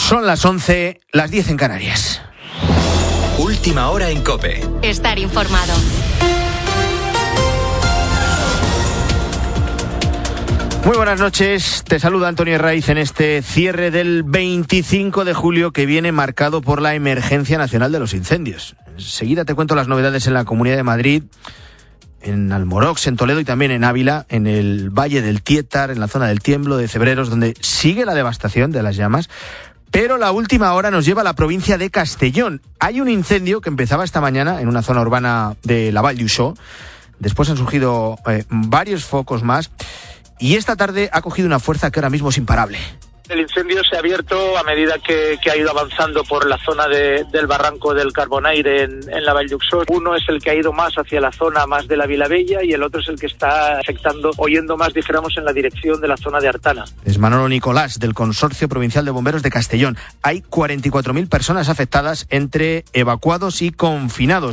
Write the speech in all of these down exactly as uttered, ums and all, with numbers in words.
Son las once, las diez en Canarias. Última hora en COPE. Estar informado. Muy buenas noches, te saluda Antonio Herraiz en este cierre del veinticinco de julio que viene marcado por la emergencia nacional de los incendios. Enseguida te cuento las novedades en la Comunidad de Madrid, en Almorox, en Toledo y también en Ávila, en el Valle del Tietar, en la zona del Tiemblo, de Cebreros, donde sigue la devastación de las llamas. Pero la última hora nos lleva a la provincia de Castellón. Hay un incendio que empezaba esta mañana en una zona urbana de la Vall d'Uixó. Después han surgido eh, varios focos más. Y esta tarde ha cogido una fuerza que ahora mismo es imparable. El incendio se ha abierto a medida que, que ha ido avanzando por la zona de, del barranco del Carbonaire en, en la Vall d'Uixó. Uno es el que ha ido más hacia la zona más de la Vilavella y el otro es el que está afectando, o yendo más, dijéramos, en la dirección de la zona de Artana. Es Manolo Nicolás, del Consorcio Provincial de Bomberos de Castellón. Hay cuarenta y cuatro mil personas afectadas entre evacuados y confinados.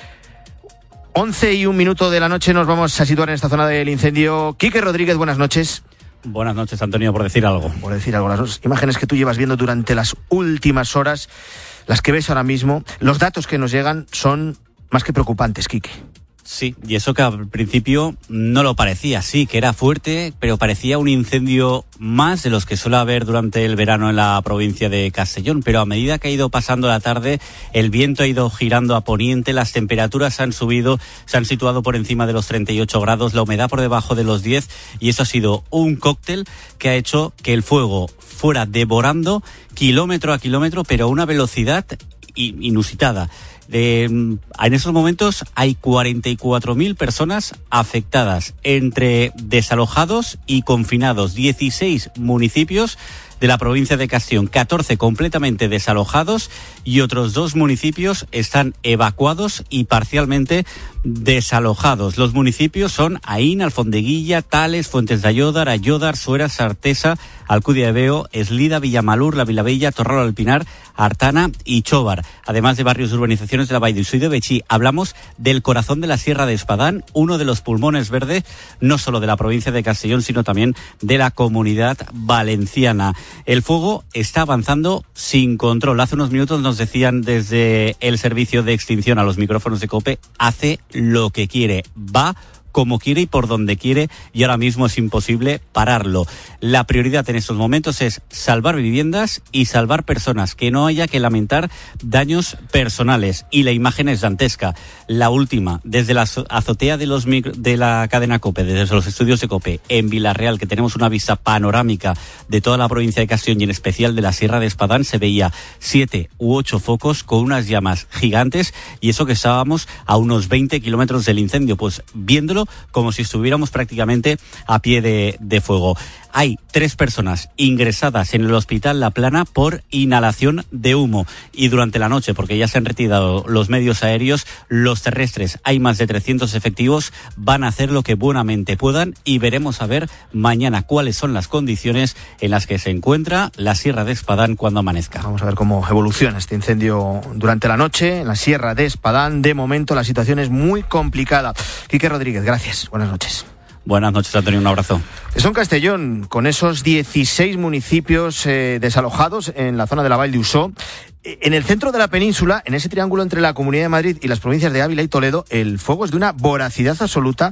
once y un minuto de la noche nos vamos a situar en esta zona del incendio. Quique Rodríguez, buenas noches. Buenas noches, Antonio, por decir algo. Por decir algo, las imágenes que tú llevas viendo durante las últimas horas, las que ves ahora mismo, los datos que nos llegan son más que preocupantes, Quique. Sí, y eso que al principio no lo parecía, sí, que era fuerte, pero parecía un incendio más de los que suele haber durante el verano en la provincia de Castellón. Pero a medida que ha ido pasando la tarde, el viento ha ido girando a poniente, las temperaturas han subido, se han situado por encima de los treinta y ocho grados, la humedad por debajo de los diez, y eso ha sido un cóctel que ha hecho que el fuego fuera devorando kilómetro a kilómetro, pero a una velocidad inusitada. De, en esos momentos hay cuarenta y cuatro mil personas afectadas, entre desalojados y confinados, dieciséis municipios de la provincia de Castellón, catorce completamente desalojados y otros dos municipios están evacuados y parcialmente desalojados. Los municipios son Aín, Alfondeguilla, Tales, Fuentes de Ayódar, Ayódar, Sueras, Artesa, Alcudia de Veo, Eslida, Villamalur, La Vilavella, Torral del Pinar, Artana y Chóvar, además de barrios y urbanizaciones de la Vall d'Uixó y de Betxí. Hablamos del corazón de la Sierra de Espadán, uno de los pulmones verdes, no solo de la provincia de Castellón, sino también de la Comunidad Valenciana. El fuego está avanzando sin control. Hace unos minutos nos decían desde el servicio de extinción a los micrófonos de COPE, hace lo que quiere, va como quiere y por donde quiere, y ahora mismo es imposible pararlo. La prioridad en estos momentos es salvar viviendas y salvar personas, que no haya que lamentar daños personales. Y la imagen es dantesca. La última, desde la azotea de, los micro, de la cadena COPE, desde los estudios de COPE, en Villarreal, que tenemos una vista panorámica de toda la provincia de Castellón y en especial de la Sierra de Espadán, se veía siete u ocho focos con unas llamas gigantes, y eso que estábamos a unos veinte kilómetros del incendio, pues viéndolo como si estuviéramos prácticamente a pie de, de fuego. Hay tres personas ingresadas en el Hospital La Plana por inhalación de humo, y durante la noche, porque ya se han retirado los medios aéreos, los terrestres, hay más de trescientos efectivos, van a hacer lo que buenamente puedan, y veremos a ver mañana cuáles son las condiciones en las que se encuentra la Sierra de Espadán cuando amanezca. Vamos a ver cómo evoluciona este incendio durante la noche en la Sierra de Espadán. De momento la situación es muy complicada. Quique Rodríguez, gracias. Buenas noches. Buenas noches, Antonio, un abrazo. Eso en Castellón, con esos dieciséis municipios eh, desalojados en la zona de la Vall d'Uixó. En el centro de la península, en ese triángulo entre la Comunidad de Madrid y las provincias de Ávila y Toledo, el fuego es de una voracidad absoluta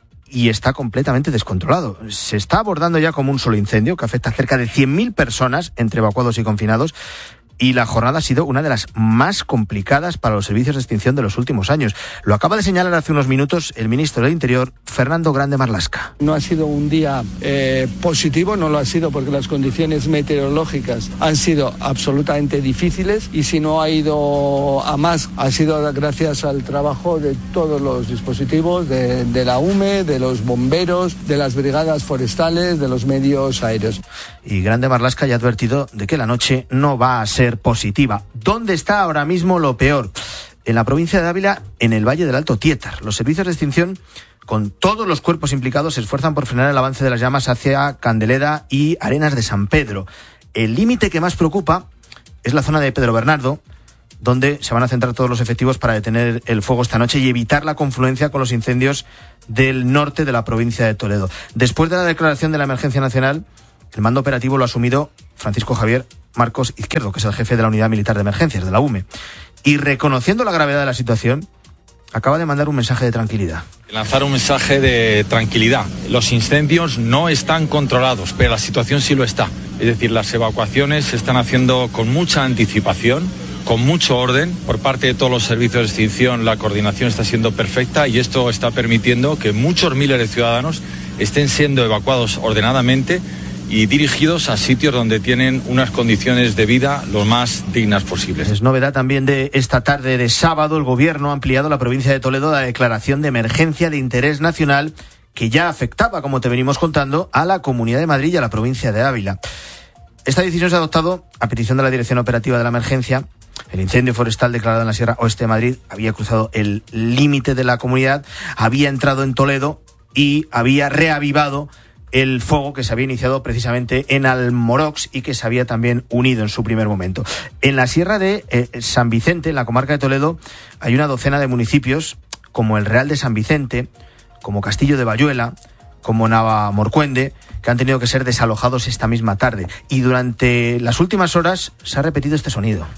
y está completamente descontrolado. Se está abordando ya como un solo incendio que afecta a cerca de cien mil personas entre evacuados y confinados. Y la jornada ha sido una de las más complicadas para los servicios de extinción de los últimos años. Lo acaba de señalar hace unos minutos el ministro del Interior, Fernando Grande Marlaska. No ha sido un día eh, positivo, no lo ha sido porque las condiciones meteorológicas han sido absolutamente difíciles, y si no ha ido a más, ha sido gracias al trabajo de todos los dispositivos, de, de la U M E, de los bomberos, de las brigadas forestales, de los medios aéreos. Y Grande Marlaska ya ha advertido de que la noche no va a ser positiva. ¿Dónde está ahora mismo lo peor? En la provincia de Ávila, en el Valle del Alto Tietar. Los servicios de extinción, con todos los cuerpos implicados, se esfuerzan por frenar el avance de las llamas hacia Candeleda y Arenas de San Pedro. El límite que más preocupa es la zona de Pedro Bernardo, donde se van a centrar todos los efectivos para detener el fuego esta noche y evitar la confluencia con los incendios del norte de la provincia de Toledo. Después de la declaración de la emergencia nacional, el mando operativo lo ha asumido Francisco Javier Marcos Izquierdo, que es el jefe de la Unidad Militar de Emergencias, de la U M E. Y reconociendo la gravedad de la situación, acaba de mandar un mensaje de tranquilidad. Lanzar un mensaje de tranquilidad. Los incendios no están controlados, pero la situación sí lo está. Es decir, las evacuaciones se están haciendo con mucha anticipación, con mucho orden. Por parte de todos los servicios de extinción, la coordinación está siendo perfecta y esto está permitiendo que muchos miles de ciudadanos estén siendo evacuados ordenadamente y dirigidos a sitios donde tienen unas condiciones de vida lo más dignas posibles. Es novedad también de esta tarde de sábado. El Gobierno ha ampliado a la provincia de Toledo la declaración de emergencia de interés nacional que ya afectaba, como te venimos contando, a la Comunidad de Madrid y a la provincia de Ávila. Esta decisión se ha adoptado a petición de la Dirección Operativa de la Emergencia. El incendio forestal declarado en la Sierra Oeste de Madrid había cruzado el límite de la comunidad, había entrado en Toledo y había reavivado el fuego que se había iniciado precisamente en Almorox y que se había también unido en su primer momento. En la Sierra de eh, San Vicente, en la comarca de Toledo, hay una docena de municipios como el Real de San Vicente, como Castillo de Bayuela, como Navalmorcuende, que han tenido que ser desalojados esta misma tarde. Y durante las últimas horas se ha repetido este sonido.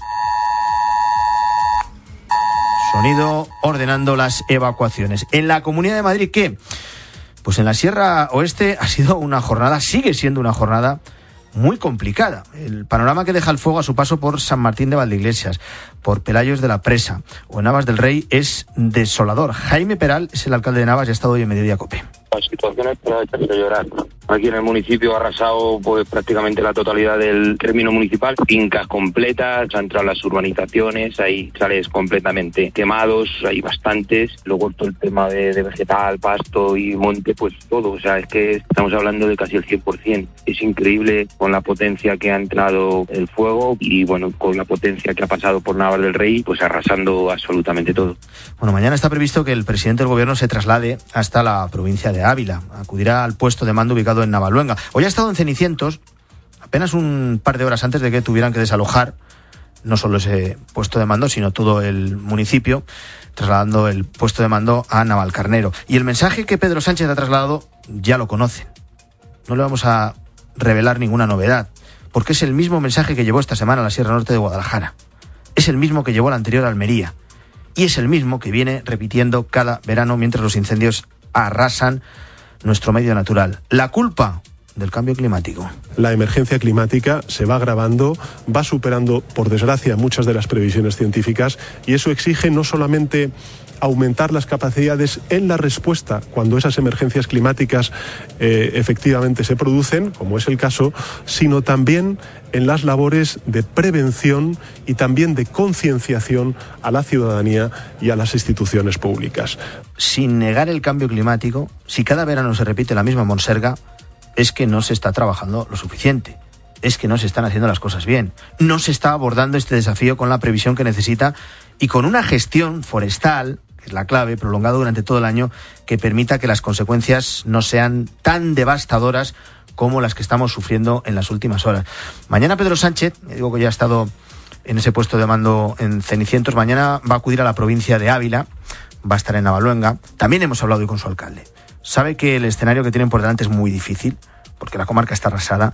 Sonido ordenando las evacuaciones. En la Comunidad de Madrid, ¿qué? Pues en la Sierra Oeste ha sido una jornada, sigue siendo una jornada muy complicada. El panorama que deja el fuego a su paso por San Martín de Valdeiglesias, por Pelayos de la Presa o en Navas del Rey es desolador. Jaime Peral es el alcalde de Navas y ha estado hoy en Mediodía Cope. La situación es para echarse a llorar. Aquí en el municipio ha arrasado pues prácticamente la totalidad del término municipal, fincas completas, han entrado las urbanizaciones, hay chales completamente quemados, hay bastantes, luego todo el tema de, de vegetal, pasto y monte, pues todo, o sea, es que estamos hablando de casi el cien por ciento. Es increíble con la potencia que ha entrado el fuego y bueno, con la potencia que ha pasado por Navas del Rey, pues arrasando absolutamente todo. Bueno, mañana está previsto que el presidente del gobierno se traslade hasta la provincia de Ávila, acudirá al puesto de mando ubicado en Navaluenga. Hoy ha estado en Cenicientos, apenas un par de horas antes de que tuvieran que desalojar no solo ese puesto de mando, sino todo el municipio, trasladando el puesto de mando a Navalcarnero. Y el mensaje que Pedro Sánchez ha trasladado ya lo conocen. No le vamos a revelar ninguna novedad, porque es el mismo mensaje que llevó esta semana a la Sierra Norte de Guadalajara. Es el mismo que llevó la anterior a Almería. Y es el mismo que viene repitiendo cada verano mientras los incendios arrasan nuestro medio natural. La culpa del cambio climático. La emergencia climática se va agravando, va superando, por desgracia, muchas de las previsiones científicas y eso exige no solamente aumentar las capacidades en la respuesta cuando esas emergencias climáticas eh, efectivamente se producen, como es el caso, sino también en las labores de prevención y también de concienciación a la ciudadanía y a las instituciones públicas. Sin negar el cambio climático, si cada verano se repite la misma monserga, es que no se está trabajando lo suficiente. Es que no se están haciendo las cosas bien. No se está abordando este desafío con la previsión que necesita y con una gestión forestal, que es la clave, prolongada durante todo el año, que permita que las consecuencias no sean tan devastadoras como las que estamos sufriendo en las últimas horas. Mañana Pedro Sánchez, digo que ya ha estado en ese puesto de mando en Cenicientos, mañana va a acudir a la provincia de Ávila, va a estar en Navaluenga. También hemos hablado hoy con su alcalde. Sabe que el escenario que tienen por delante es muy difícil, porque la comarca está arrasada,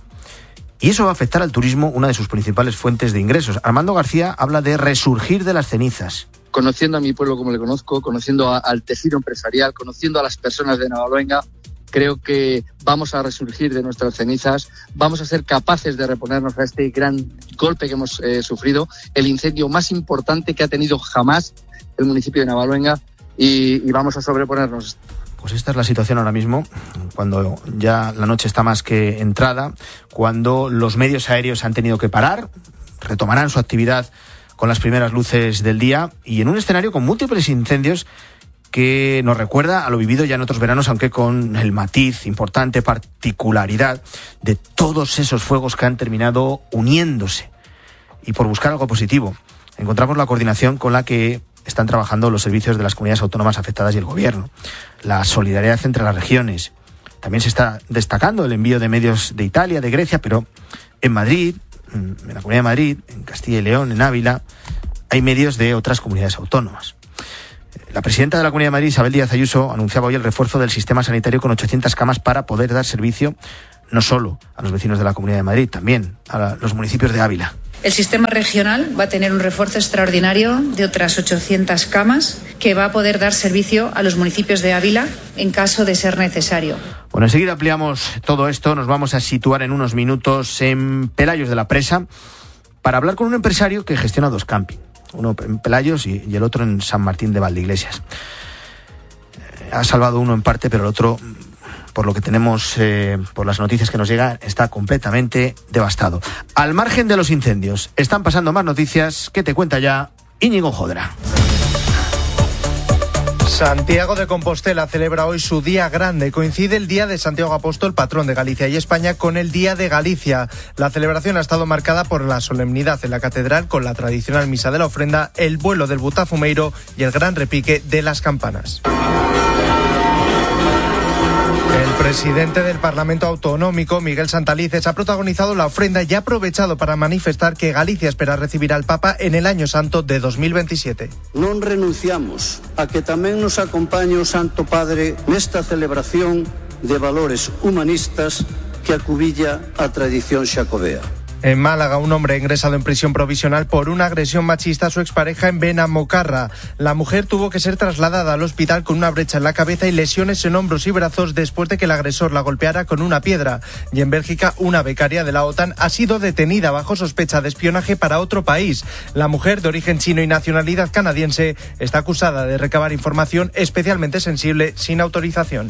y eso va a afectar al turismo, una de sus principales fuentes de ingresos. Armando García habla de resurgir de las cenizas. Conociendo a mi pueblo como le conozco, conociendo a, al tejido empresarial, conociendo a las personas de Navaluenga, creo que vamos a resurgir de nuestras cenizas, vamos a ser capaces de reponernos a este gran golpe que hemos eh, sufrido, el incendio más importante que ha tenido jamás el municipio de Navaluenga, y, y vamos a sobreponernos. Pues esta es la situación ahora mismo, cuando ya la noche está más que entrada, cuando los medios aéreos han tenido que parar, retomarán su actividad con las primeras luces del día y en un escenario con múltiples incendios que nos recuerda a lo vivido ya en otros veranos, aunque con el matiz importante, particularidad de todos esos fuegos que han terminado uniéndose. Y por buscar algo positivo, encontramos la coordinación con la que están trabajando los servicios de las comunidades autónomas afectadas y el gobierno, la solidaridad entre las regiones. También se está destacando el envío de medios de Italia, de Grecia, pero en Madrid, en la Comunidad de Madrid, en Castilla y León, en Ávila, hay medios de otras comunidades autónomas. La presidenta de la Comunidad de Madrid, Isabel Díaz Ayuso, anunciaba hoy el refuerzo del sistema sanitario con ochocientas camas para poder dar servicio no solo a los vecinos de la Comunidad de Madrid, también a los municipios de Ávila. El sistema regional va a tener un refuerzo extraordinario de otras ochocientas camas que va a poder dar servicio a los municipios de Ávila en caso de ser necesario. Bueno, enseguida ampliamos todo esto. Nos vamos a situar en unos minutos en Pelayos de la Presa para hablar con un empresario que gestiona dos campings. Uno en Pelayos y, y el otro en San Martín de Valdeiglesias. Eh, ha salvado uno en parte, pero el otro, por lo que tenemos, eh, por las noticias que nos llegan, está completamente devastado. Al margen de los incendios, están pasando más noticias que te cuenta ya Íñigo Jodra. Santiago de Compostela celebra hoy su día grande. Coincide el Día de Santiago Apóstol, patrón de Galicia y España, con el Día de Galicia. La celebración ha estado marcada por la solemnidad en la catedral, con la tradicional misa de la ofrenda, el vuelo del butafumeiro y el gran repique de las campanas. El presidente del Parlamento Autonómico, Miguel Santalices, ha protagonizado la ofrenda y ha aprovechado para manifestar que Galicia espera recibir al Papa en el Año Santo de dos mil veintisiete. Non renunciamos a que tamén nos acompañe o Santo Padre nesta celebración de valores humanistas que acubilla a tradición xacobea. En Málaga, un hombre ingresado en prisión provisional por una agresión machista a su expareja en Benamocarra. La mujer tuvo que ser trasladada al hospital con una brecha en la cabeza y lesiones en hombros y brazos después de que el agresor la golpeara con una piedra. Y en Bélgica, una becaria de la OTAN ha sido detenida bajo sospecha de espionaje para otro país. La mujer, de origen chino y nacionalidad canadiense, está acusada de recabar información especialmente sensible sin autorización.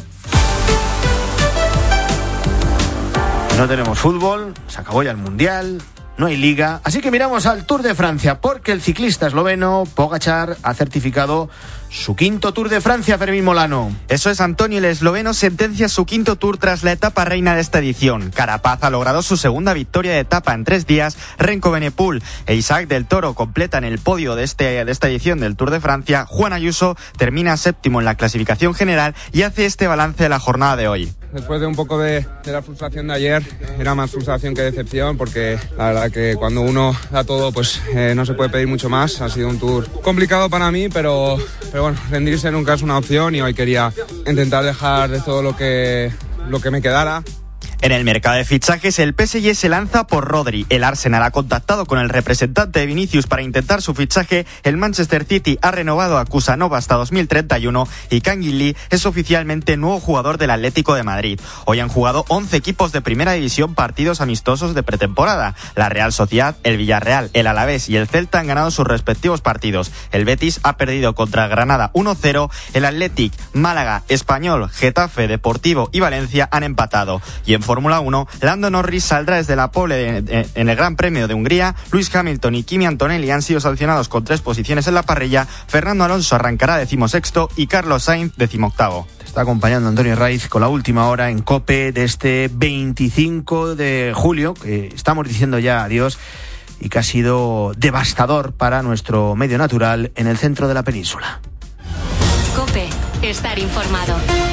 No tenemos fútbol, se acabó ya el Mundial, no hay liga, así que miramos al Tour de Francia, porque el ciclista esloveno Pogačar ha certificado su quinto Tour de Francia, Fermín Molano. Eso es, Antonio, el esloveno sentencia su quinto Tour tras la etapa reina de esta edición. Carapaz ha logrado su segunda victoria de etapa en tres días, Renko Benepul e Isaac del Toro completan el podio de, este, de esta edición del Tour de Francia. Juan Ayuso termina séptimo en la clasificación general y hace este balance de la jornada de hoy. Después de un poco de, de la frustración de ayer, era más frustración que decepción, porque la verdad que cuando uno da todo, pues eh, no se puede pedir mucho más. Ha sido un Tour complicado para mí, pero, pero bueno, rendirse nunca es una opción y hoy quería intentar dejar de todo lo que, lo que me quedara. En el mercado de fichajes, el P S G se lanza por Rodri. El Arsenal ha contactado con el representante de Vinicius para intentar su fichaje. El Manchester City ha renovado a Kusanova hasta dos mil treinta y uno y Kangin Lee es oficialmente nuevo jugador del Atlético de Madrid. Hoy han jugado once equipos de primera división partidos amistosos de pretemporada. La Real Sociedad, el Villarreal, el Alavés y el Celta han ganado sus respectivos partidos. El Betis ha perdido contra el Granada uno cero. El Athletic, Málaga, Español, Getafe, Deportivo y Valencia han empatado. Y en Fórmula uno, Lando Norris saldrá desde la pole en el Gran Premio de Hungría. Lewis Hamilton y Kimi Antonelli han sido sancionados con tres posiciones en la parrilla. Fernando Alonso arrancará decimosexto y Carlos Sainz decimoctavo. Te está acompañando Antonio Raiz con la última hora en COPE de este veinticinco de julio, que estamos diciendo ya adiós y que ha sido devastador para nuestro medio natural en el centro de la península. COPE, estar informado.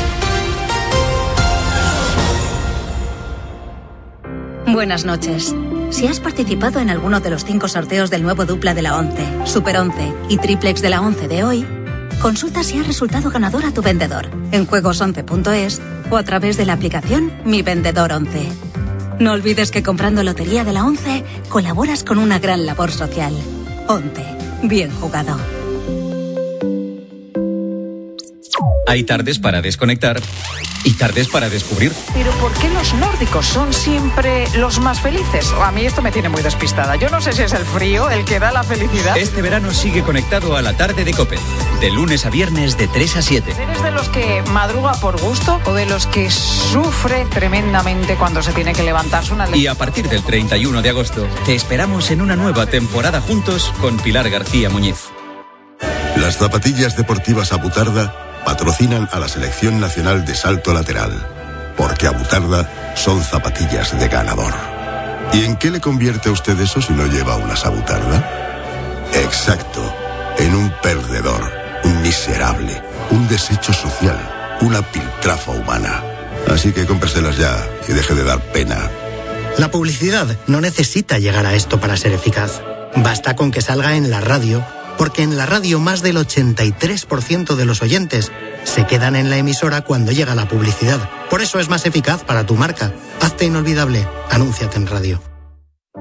Buenas noches. Si has participado en alguno de los cinco sorteos del nuevo dupla de la once, Super once y Triplex de la once de hoy, consulta si has resultado ganador a tu vendedor en juegos once punto es o a través de la aplicación Mi Vendedor once. No olvides que comprando Lotería de la once colaboras con una gran labor social. once. Bien jugado. Hay tardes para desconectar y tardes para descubrir. Pero ¿por qué los nórdicos son siempre los más felices? A mí esto me tiene muy despistada. Yo no sé si es el frío el que da la felicidad. Este verano sigue conectado a la tarde de COPE, de lunes a viernes de tres a siete. ¿Eres de los que madruga por gusto o de los que sufre tremendamente cuando se tiene que levantarse una leche? Y a partir del treinta y uno de agosto te esperamos en una nueva temporada juntos con Pilar García Muñiz. Las zapatillas deportivas Abutarda patrocinan a la Selección Nacional de Salto Lateral, porque Abutarda son zapatillas de ganador. ¿Y en qué le convierte a usted eso si no lleva unas Abutarda? Exacto, en un perdedor, un miserable, un desecho social, una piltrafa humana. Así que cómpreselas ya y deje de dar pena. La publicidad no necesita llegar a esto para ser eficaz. Basta con que salga en la radio, Porque en la radio más del ochenta y tres por ciento de los oyentes se quedan en la emisora cuando llega la publicidad. Por eso es más eficaz para tu marca. Hazte inolvidable. Anúnciate en radio.